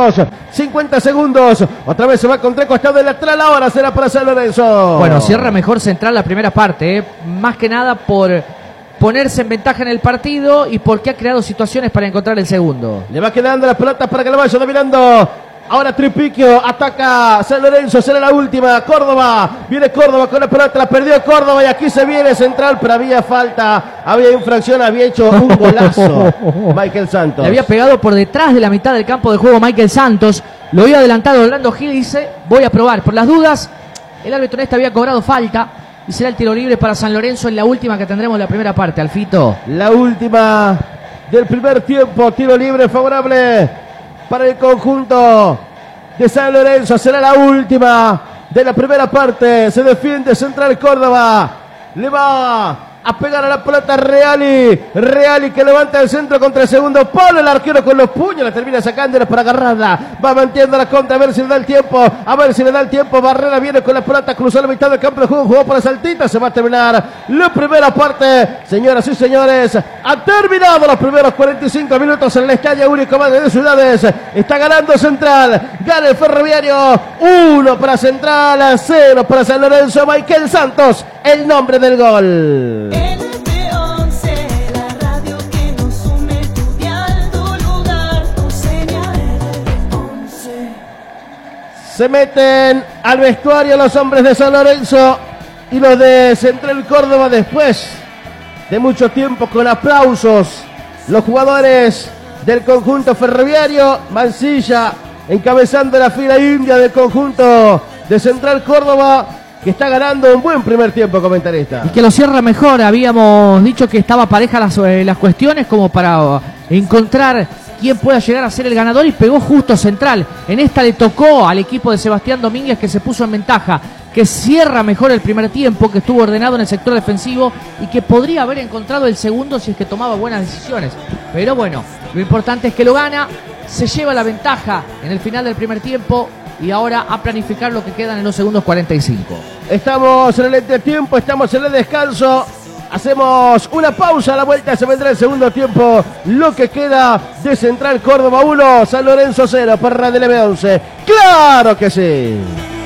minutos, 50 segundos. Otra vez se va contra el costado del lateral. Ahora será para San Lorenzo. Bueno, cierra mejor Central la primera parte, más que nada por ponerse en ventaja en el partido y porque ha creado situaciones para encontrar el segundo. Le va quedando las pelotas para que lo vaya dominando. Ahora Tripiquio, ataca San Lorenzo, será la última. Córdoba, viene Córdoba con la pelota, la perdió Córdoba y aquí se viene Central, pero había falta, había infracción, había hecho un golazo Michael Santos. Le había pegado por detrás de la mitad del campo de juego Michael Santos, lo había adelantado Orlando Gil y dice, voy a probar. Por las dudas, el árbitro había cobrado falta y será el tiro libre para San Lorenzo en la última que tendremos en la primera parte, Alfito. La última del primer tiempo, tiro libre favorable para el conjunto de San Lorenzo. Será la última de la primera parte. Se defiende Central Córdoba. Le va a pegar a la pelota Reali. Reali que levanta el centro contra el segundo palo. El arquero con los puños la termina sacándola para agarrarla. Va mantiendo la contra a ver si le da el tiempo. A ver si le da el tiempo. Barrera viene con la pelota. Cruzó la mitad del campo de juego. Jugó para Saltita. Se va a terminar la primera parte. Señoras y señores, ha terminado los primeros 45 minutos en el Estadio Único Madre de Ciudades. Está ganando Central. Gana el Ferroviario. 1 para Central, 0 para San Lorenzo. Michael Santos, el nombre del gol. Se meten al vestuario los hombres de San Lorenzo y los de Central Córdoba después de mucho tiempo con aplausos. Los jugadores del conjunto ferroviario, Mancilla encabezando la fila india del conjunto de Central Córdoba, que está ganando un buen primer tiempo, comentarista. Y que lo cierra mejor. Habíamos dicho que estaba pareja las cuestiones como para encontrar quién pueda llegar a ser el ganador y pegó justo Central. En esta le tocó al equipo de Sebastián Domínguez, que se puso en ventaja, que cierra mejor el primer tiempo, que estuvo ordenado en el sector defensivo y que podría haber encontrado el segundo si es que tomaba buenas decisiones. Pero bueno, lo importante es que lo gana, se lleva la ventaja en el final del primer tiempo y ahora a planificar lo que quedan en los segundos 45. Estamos en el entretiempo, estamos en el descanso. Hacemos una pausa, a la vuelta se vendrá el segundo tiempo. Lo que queda de Central Córdoba 1, San Lorenzo 0, para Radio LB11. ¡Claro que sí!